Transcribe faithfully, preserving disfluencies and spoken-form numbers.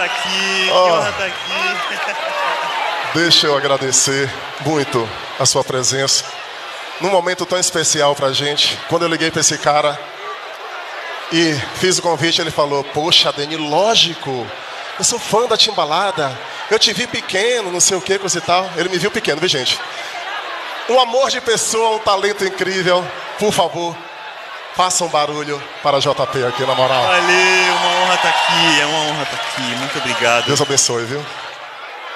estar aqui, oh. que honra estar aqui. Deixa eu agradecer muito a sua presença. Num momento tão especial pra gente. Quando eu liguei pra esse cara e fiz o convite, ele falou: poxa, Deni, lógico, eu sou fã da Timbalada. Eu te vi pequeno, não sei o que, coisa e tal. Ele me viu pequeno, viu, gente? Um amor de pessoa, um talento incrível. Por favor, faça um barulho para J P aqui, na moral. Valeu, uma honra estar aqui, é uma honra estar aqui. Muito obrigado. Deus abençoe, viu?